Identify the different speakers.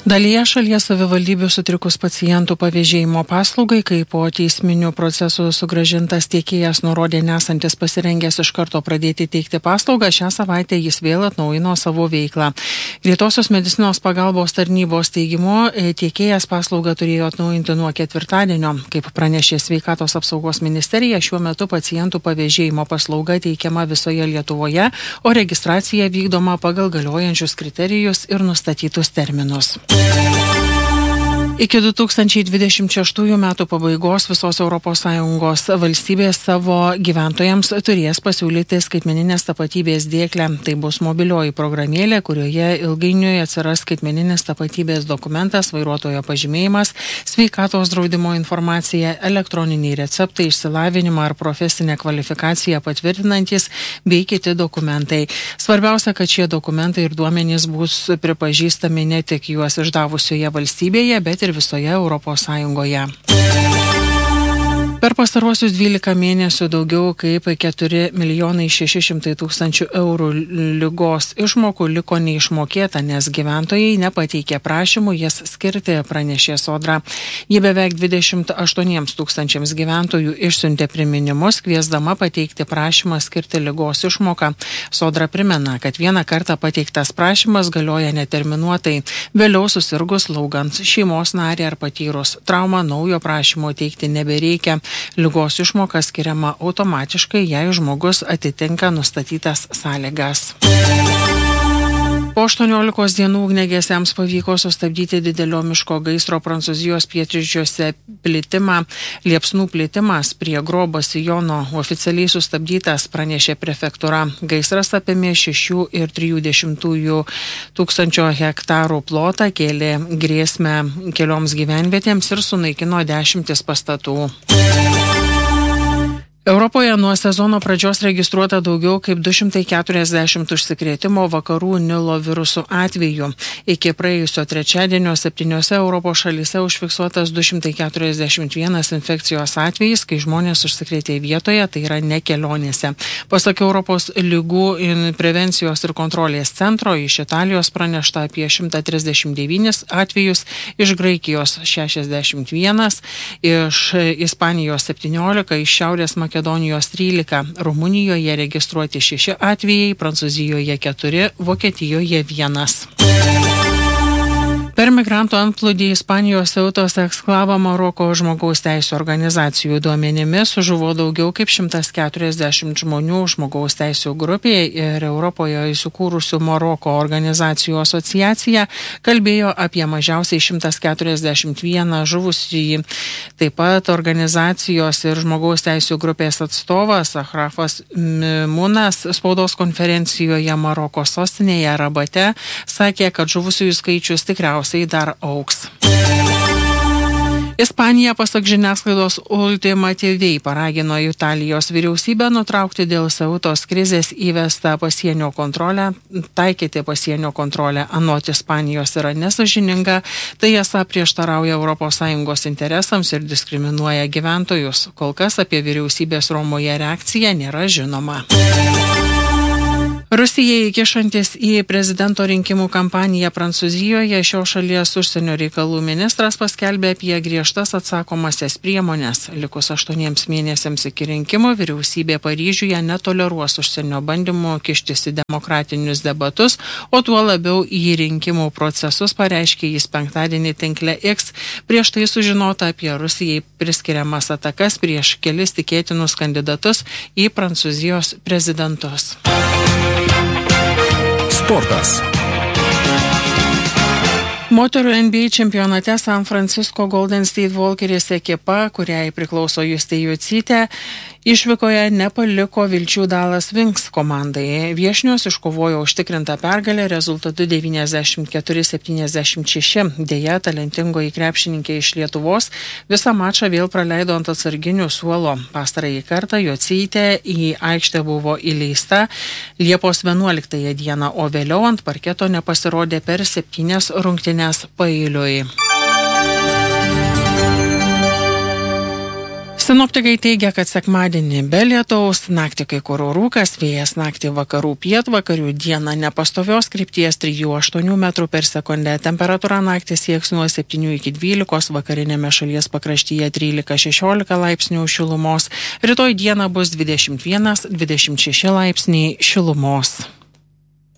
Speaker 1: Dalyje šalies savivaldybių sutrikus pacientų pavėžėjimo paslaugai, kai po teisminių procesų sugrąžintas tiekėjas nurodė nesantis pasirengęs iš karto pradėti teikti paslaugą, šią savaitę jis vėl atnaujino savo veiklą. Greitosios medicinos pagalbos tarnybos teigimu, tiekėjas paslaugą turėjo atnaujinti nuo ketvirtadienio. Kaip pranešė Sveikatos apsaugos ministerija, šiuo metu pacientų pavėžėjimo paslauga teikiama visoje Lietuvoje, o registracija vykdoma pagal galiojančius kriterijus ir nustatytus terminus. Iki 2026 metų pabaigos visos ES valstybės savo gyventojams turės pasiūlyti skaitmeninės tapatybės dėklę. Tai bus mobilioji programėlė, kurioje ilgainiui atsiras skaitmeninės tapatybės dokumentas, vairuotojo pažymėjimas, sveikatos draudimo informacija, elektroniniai receptai, išsilavinimą ar profesinę kvalifikaciją patvirtinantis bei kiti dokumentai. Svarbiausia, kad šie dokumentai ir duomenys bus pripažįstami ne tik juos išdavusioje valstybėje, bet ir visoje Europos Sąjungoje. Per pastaruosius 12 mėnesių daugiau kaip 4 600 000 eurų ligos išmokų liko neišmokėta, nes gyventojai nepateikė prašymų jas skirti, pranešė Sodra. Jie beveik 28 000 gyventojų išsiuntė priminimus, kviesdama pateikti prašymą skirti ligos išmoką. Sodra primena, kad vieną kartą pateiktas prašymas galioja neterminuotai. Vėliau susirgus, slaugant šeimos narį ar patyrus traumą, naujo prašymo teikti nebereikia. Ligos išmoka skiriama automatiškai, jei žmogus atitinka nustatytas sąlygas. Po 18 dienų ugniagesiams pavyko sustabdyti didelio miško gaisro Prancūzijos pietryčiuose plitimą. Liepsnų plitimas prie Gros-Bastillon oficialiai sustabdytas, pranešė prefektūra. Gaisras apėmė 6,3 tūkstančio hektarų plotą, kėlė grėsmę kelioms gyvenvietėms ir sunaikino 10 pastatų. Europoje nuo sezono pradžios registruota daugiau kaip 240 užsikrėtimo vakarų Nilo virusų atvejų. Iki praėjusio trečiadienio 7 Europos šalyse užfiksuotas 241 infekcijos atvejis, kai žmonės užsikrėtė vietoje, tai yra ne kelionėse. Pasak Europos lygų prevencijos ir kontrolės centro, iš Italijos pranešta apie 139 atvejus, iš Graikijos 61, iš Ispanijos 17, iš Šiaurės Makedonijos 13, Rumunijoje registruoti 6 atvejai, Prancūzijoje 4, Vokietijoje 1. Per migrantų antplūdį Ispanijos Ceutos eksklavo Maroko žmogaus teisių organizacijų duomenimis žuvo daugiau kaip 140 žmonių. Žmogaus teisių grupėje ir Europoje įsikūrusių Maroko organizacijų asociacija kalbėjo apie mažiausiai 141 žuvusįjį. Taip pat organizacijos ir žmogaus teisių grupės atstovas Achrafas Munas spaudos konferencijoje Maroko sostinėje Rabate sakė, kad žuvusiųjų skaičius tikriausiai dar augs. Ispanija, pasak žiniasklaidos Ultima TV, paragino Italijos vyriausybę nutraukti dėl Ceutos krizės įvestą pasienio kontrolę. Taikyti pasienio kontrolę anot Ispanijos yra nesąžininga, tai esą prieštarauja ES interesams ir diskriminuoja gyventojus. Kol kas apie vyriausybės Romoje reakciją nėra žinoma. Rusijai įkišantis į prezidento rinkimų kampaniją Prancūzijoje, šios šalies užsienio reikalų ministras paskelbė apie griežtas atsakomasias priemonės. Likus 8 mėnesiams iki rinkimų, vyriausybė Paryžiuje netoleruos užsienio bandymų kištis į demokratinius debatus, o tuo labiau į rinkimų procesus, pareiškė jis penktadienį tinkle X. Prieš tai sužinota apie Rusijai priskiriamas atakas prieš kelis tikėtinus kandidatus į Prancūzijos prezidentus.
Speaker 2: Sportas.
Speaker 1: Moterų NBA čempionate San Francisco Golden State Walkeris ekipa, kuriai priklauso Justė Jocytė, išvykoje nepaliko vilčių Dallas Wings komandai. Viešnios iškovojo užtikrintą pergalę rezultatu 94-76. Deja, talentingoji krepšininkė iš Lietuvos visą mačą vėl praleido ant atsarginių suolo. Pastarąjį kartą Jocytė į aikštę buvo įleista Liepos 11 dieną, o vėliau ant parketo nepasirodė per 7 rungtynes paeiliui. Sinoptikai teigia, kad sekmadienį be lietaus, naktį kai kur rūkas, vėjas naktį vakarų pietvakarių, dieną nepastovios krypties 3–8 metrų per sekundę, temperatūra naktį sieks nuo 7 iki 12, vakarinėme šalies pakraštyje 13–16 laipsnių šilumos, rytoj dieną bus 21–26 laipsniai šilumos.